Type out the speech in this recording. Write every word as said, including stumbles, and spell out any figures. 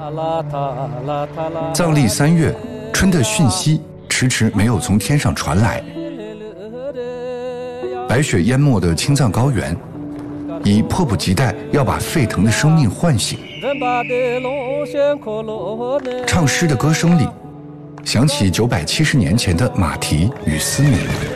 藏历三月，春的讯息迟迟没有从天上传来。白雪淹没的青藏高原，已迫不及待要把沸腾的生命唤醒。唱诗的歌声里，响起九百七十年前的马蹄与嘶鸣。